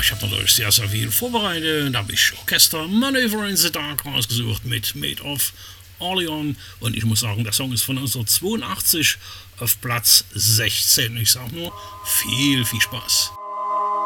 ich habe natürlich sehr, sehr viel vorbereitet. Da habe ich Orchester Maneuver in the Dark rausgesucht mit Made of Orleans. Und ich muss sagen, der Song ist von 1982 auf Platz 16. Ich sage nur, viel Spaß.